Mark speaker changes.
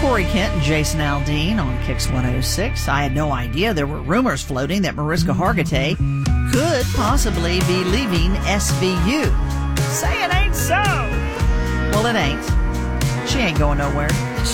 Speaker 1: Corey Kent and Jason Aldean on Kix 106. I had no idea there were rumors floating that Mariska Hargitay could possibly be leaving SVU. Say it ain't so. Well, it ain't. She ain't going nowhere.